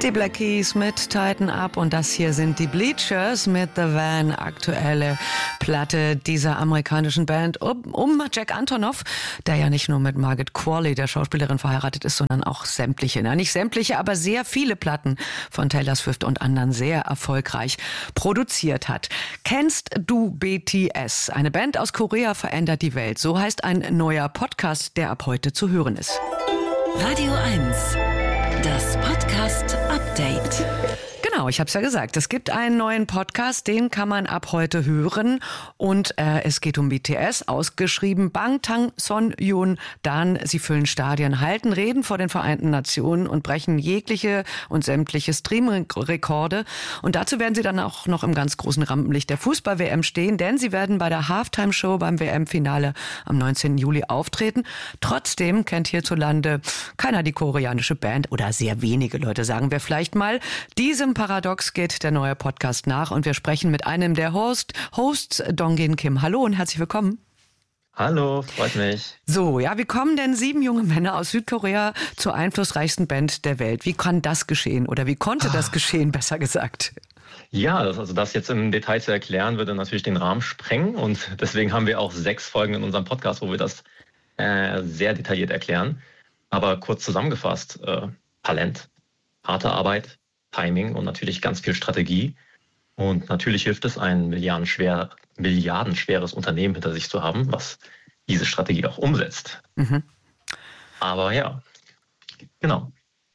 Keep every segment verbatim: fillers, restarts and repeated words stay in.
Die Black Keys mit Tighten Up und das hier sind die Bleachers mit The Van, aktuelle Platte dieser amerikanischen Band um, um Jack Antonoff, der ja nicht nur mit Margaret Qualley, der Schauspielerin, verheiratet ist, sondern auch sämtliche, na nicht sämtliche, aber sehr viele Platten von Taylor Swift und anderen sehr erfolgreich produziert hat. Kennst du B T S? Eine Band aus Korea verändert die Welt. So heißt ein neuer Podcast, der ab heute zu hören ist. Radio eins. Das Podcast Update. Genau, ich habe es ja gesagt. Es gibt einen neuen Podcast, den kann man ab heute hören. Und äh, es geht um B T S, ausgeschrieben Bangtan Sonyeon. Dann, sie füllen Stadien, halten Reden vor den Vereinten Nationen und brechen jegliche und sämtliche Streaming-Rekorde. Und dazu werden sie dann auch noch im ganz großen Rampenlicht der Fußball-W M stehen, denn sie werden bei der Halftime-Show beim W M-Finale am neunzehnten Juli auftreten. Trotzdem kennt hierzulande keiner die koreanische Band oder sehr wenige Leute, sagen wir vielleicht mal. Diesem Paradox geht der neue Podcast nach und wir sprechen mit einem der Host, Hosts, Dongin Kim. Hallo und herzlich willkommen. Hallo, freut mich. So, ja, wie kommen denn sieben junge Männer aus Südkorea zur einflussreichsten Band der Welt? Wie kann das geschehen oder wie konnte das geschehen, besser gesagt? Ja, also das jetzt im Detail zu erklären, würde natürlich den Rahmen sprengen und deswegen haben wir auch sechs Folgen in unserem Podcast, wo wir das äh, sehr detailliert erklären. Aber kurz zusammengefasst, äh, Talent, harte Arbeit, Timing und natürlich ganz viel Strategie. Und natürlich hilft es, ein milliardenschwer, milliardenschweres Unternehmen hinter sich zu haben, was diese Strategie auch umsetzt. Mhm. Aber ja, genau.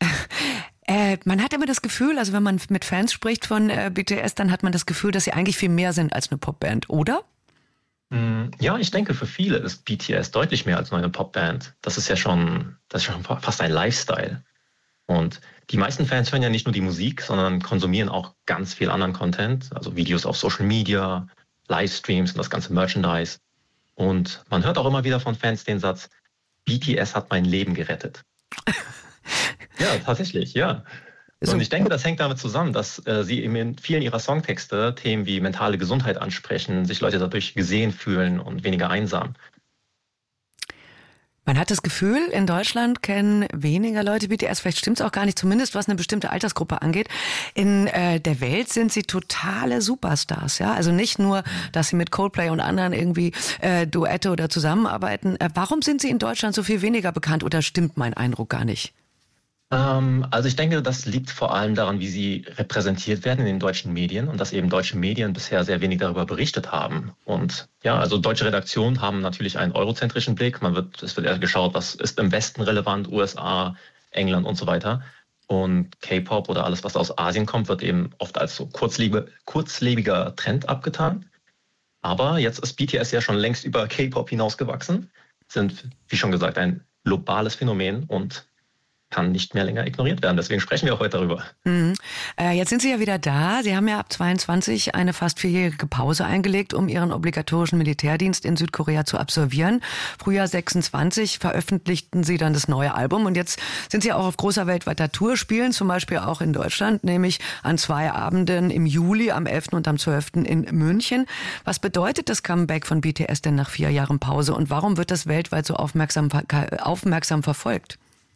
Äh, man hat immer das Gefühl, also wenn man mit Fans spricht von äh, B T S, dann hat man das Gefühl, dass sie eigentlich viel mehr sind als eine Popband, oder? Ja, ich denke, für viele ist B T S deutlich mehr als nur eine Popband. Das ist ja schon, das ist schon fast ein Lifestyle. Und die meisten Fans hören ja nicht nur die Musik, sondern konsumieren auch ganz viel anderen Content, also Videos auf Social Media, Livestreams und das ganze Merchandise. Und man hört auch immer wieder von Fans den Satz, B T S hat mein Leben gerettet. Ja, tatsächlich, ja. Und ich denke, das hängt damit zusammen, dass äh, sie in vielen ihrer Songtexte Themen wie mentale Gesundheit ansprechen, sich Leute dadurch gesehen fühlen und weniger einsam. Man hat das Gefühl, in Deutschland kennen weniger Leute B T S, vielleicht stimmt es auch gar nicht, zumindest was eine bestimmte Altersgruppe angeht. In äh, der Welt sind sie totale Superstars, ja. Also nicht nur, dass sie mit Coldplay und anderen irgendwie äh, Duette oder zusammenarbeiten. Äh, warum sind sie in Deutschland so viel weniger bekannt oder stimmt mein Eindruck gar nicht? Ähm, also ich denke, das liegt vor allem daran, wie sie repräsentiert werden in den deutschen Medien und dass eben deutsche Medien bisher sehr wenig darüber berichtet haben. Und ja, also deutsche Redaktionen haben natürlich einen eurozentrischen Blick. Man wird, es wird eher geschaut, was ist im Westen relevant, U S A, England und so weiter. Und K-Pop oder alles, was aus Asien kommt, wird eben oft als so kurzlebe, kurzlebiger Trend abgetan. Aber jetzt ist B T S ja schon längst über K-Pop hinausgewachsen, sind, wie schon gesagt, ein globales Phänomen und kann nicht mehr länger ignoriert werden. Deswegen sprechen wir auch heute darüber. Mhm. Äh, jetzt sind Sie ja wieder da. Sie haben ja ab zweiundzwanzig eine fast vierjährige Pause eingelegt, um Ihren obligatorischen Militärdienst in Südkorea zu absolvieren. Frühjahr sechsundzwanzig veröffentlichten Sie dann das neue Album und jetzt sind Sie auch auf großer weltweiter Tour, spielen zum Beispiel auch in Deutschland, nämlich an zwei Abenden im Juli, am elften und am zwölften in München. Was bedeutet das Comeback von B T S denn nach vier Jahren Pause und warum wird das weltweit so aufmerksam, aufmerksam verfolgt?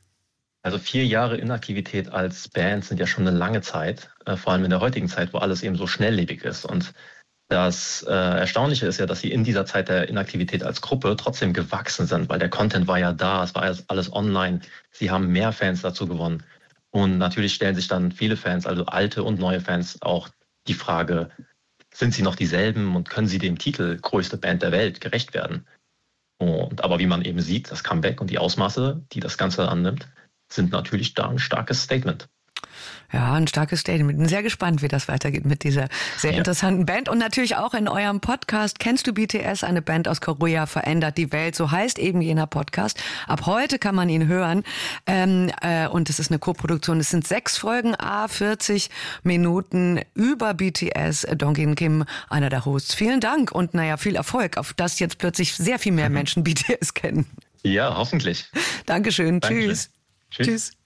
Also vier Jahre Inaktivität als Band sind ja schon eine lange Zeit, äh, vor allem in der heutigen Zeit, wo alles eben so schnelllebig ist. Und das äh, Erstaunliche ist ja, dass sie in dieser Zeit der Inaktivität als Gruppe trotzdem gewachsen sind, weil der Content war ja da, es war alles, alles online. Sie haben mehr Fans dazu gewonnen. Und natürlich stellen sich dann viele Fans, also alte und neue Fans, auch die Frage, sind sie noch dieselben und können sie dem Titel größte Band der Welt gerecht werden? Und, aber wie man eben sieht, das Comeback und die Ausmaße, die das Ganze annimmt, sind natürlich da ein starkes Statement. Ja, ein starkes Statement. Bin sehr gespannt, wie das weitergeht mit dieser sehr ja. interessanten Band. Und natürlich auch in eurem Podcast Kennst du B T S? Eine Band aus Korea verändert die Welt. So heißt eben jener Podcast. Ab heute kann man ihn hören. Ähm, äh, und es ist eine Co-Produktion. Es sind sechs Folgen, a vierzig Minuten über B T S. Dongin Kim, einer der Hosts. Vielen Dank und naja, viel Erfolg, auf das jetzt plötzlich sehr viel mehr Menschen B T S kennen. Ja, hoffentlich. Dankeschön. Dankeschön. Tschüss. Tschüss. Tschüss.